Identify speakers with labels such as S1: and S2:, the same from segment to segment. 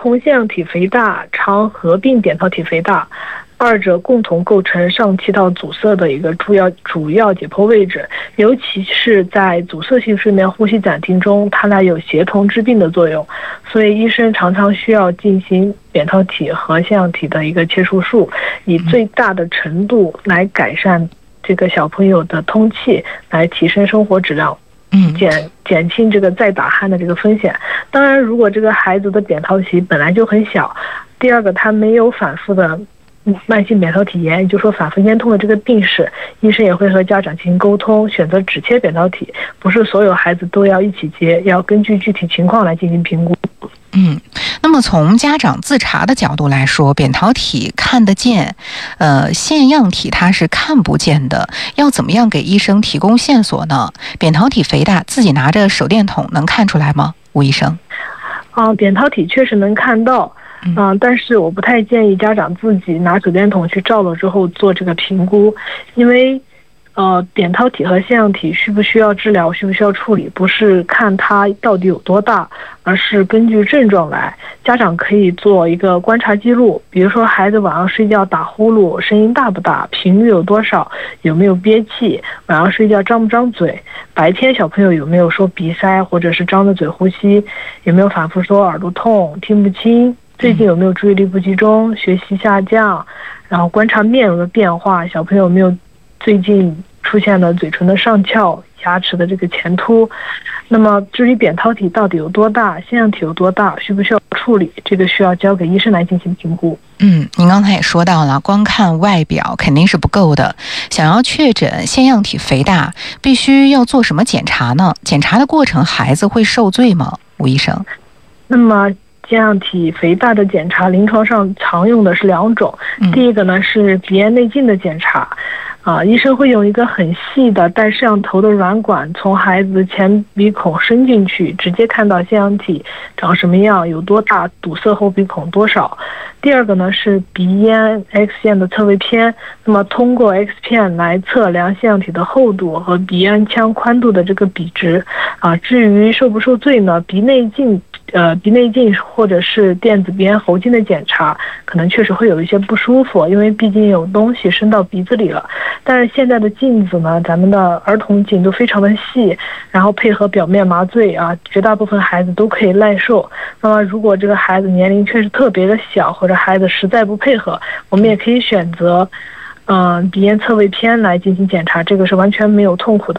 S1: 童腺样体肥大常合并扁桃体肥大，二者共同构成上气道阻塞的一个主要解剖位置，尤其是在阻塞性睡眠呼吸暂停中，它俩有协同治病的作用，所以医生常常需要进行扁桃体和腺样体的一个切除术，以最大的程度来改善这个小朋友的通气，来提升生活质量，减轻这个再打鼾的这个风险。当然，如果这个孩子的扁桃体本来就很小，第二个他没有反复的慢性扁桃体炎，也就是说反复咽痛的这个病史，医生也会和家长进行沟通，选择只切扁桃体，不是所有孩子都要一起切，要根据具体情况来进行评估。
S2: 那么从家长自查的角度来说，扁桃体看得见，腺样体它是看不见的，要怎么样给医生提供线索呢？扁桃体肥大，自己拿着手电筒能看出来吗？吴医生？
S1: 扁桃体确实能看到。但是我不太建议家长自己拿手电筒去照了之后做这个评估，因为扁桃体和腺样体需不需要治疗，需不需要处理，不是看它到底有多大，而是根据症状来。家长可以做一个观察记录，比如说孩子晚上睡觉打呼噜，声音大不大，频率有多少，有没有憋气，晚上睡觉张不张嘴，白天小朋友有没有说鼻塞或者是张着嘴呼吸，有没有反复说耳朵痛，听不清，最近有没有注意力不集中，学习下降，然后观察面容的变化，小朋友有没有最近出现了嘴唇的上翘，牙齿的这个前凸。那么至于扁桃体到底有多大，腺样体有多大，需不需要处理，这个需要交给医生来进行评估。
S2: 您刚才也说到了，光看外表肯定是不够的，想要确诊腺样体肥大，必须要做什么检查呢？检查的过程孩子会受罪吗？吴医生？
S1: 那么腺样体肥大的检查，临床上常用的是2种。第一个呢是鼻咽内镜的检查，医生会用一个很细的带摄像头的软管从孩子的前鼻孔伸进去，直接看到腺样体长什么样，有多大，堵塞后鼻孔多少。第二个呢是鼻咽 X 线的侧位片，那么通过 X 片来测量腺样体的厚度和鼻咽腔宽度的这个比值。至于受不受罪呢，鼻内镜或者是电子鼻咽喉镜的检查，可能确实会有一些不舒服，因为毕竟有东西伸到鼻子里了。但是现在的镜子呢，咱们的儿童镜都非常的细，然后配合表面麻醉绝大部分孩子都可以耐受。那么如果这个孩子年龄确实特别的小，或者孩子实在不配合，我们也可以选择鼻咽侧位片来进行检查，这个是完全没有痛苦的。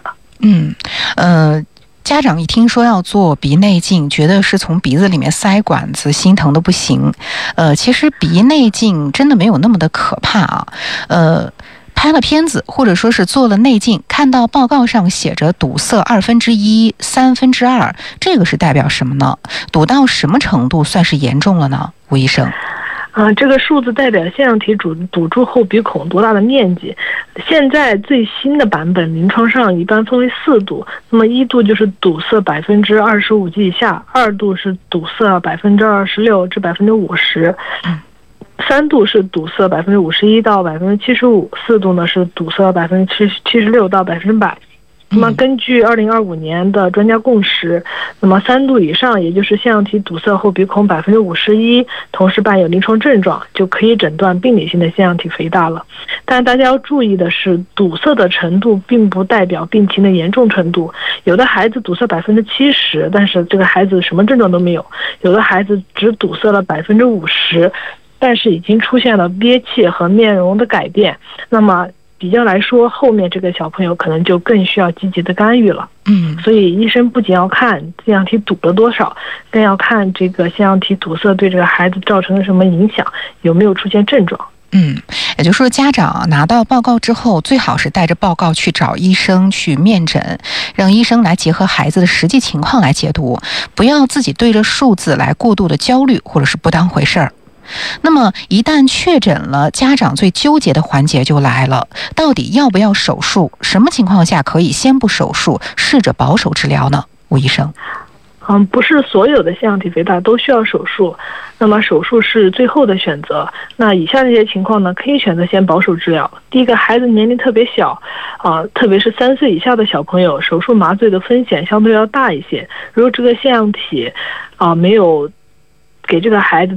S2: 家长一听说要做鼻内镜，觉得是从鼻子里面塞管子，心疼的不行。其实鼻内镜真的没有那么的可怕啊。拍了片子或者说是做了内镜，看到报告上写着堵塞1/2、2/3，这个是代表什么呢？堵到什么程度算是严重了呢？吴医生？
S1: 这个数字代表腺样体堵住后鼻孔多大的面积。现在最新的版本临床上一般分为4度，那么1度就是堵塞25%及以下，2度是堵塞26%至50%， 3度是堵塞51%到75%， 4度呢是堵塞76%到100%。那么根据2025年的专家共识，那么3度以上，也就是腺样体堵塞后鼻孔51%，同时伴有临床症状，就可以诊断病理性的腺样体肥大了。但大家要注意的是，堵塞的程度并不代表病情的严重程度。有的孩子堵塞70%，但是这个孩子什么症状都没有；有的孩子只堵塞了50%，但是已经出现了憋气和面容的改变。那么比较来说，后面这个小朋友可能就更需要积极的干预了。所以医生不仅要看腺样体堵了多少，更要看这个腺样体堵塞对这个孩子造成了什么影响，有没有出现症状。
S2: 也就是说，家长拿到报告之后，最好是带着报告去找医生去面诊，让医生来结合孩子的实际情况来解读，不要自己对着数字来过度的焦虑或者是不当回事儿。那么一旦确诊了，家长最纠结的环节就来了，到底要不要手术？什么情况下可以先不手术，试着保守治疗呢？吴医生？
S1: 不是所有的腺样体肥大都需要手术，那么手术是最后的选择。那以下这些情况呢，可以选择先保守治疗。第一个，孩子年龄特别小，特别是3岁以下的小朋友，手术麻醉的风险相对要大一些。如果这个腺样体没有给这个孩子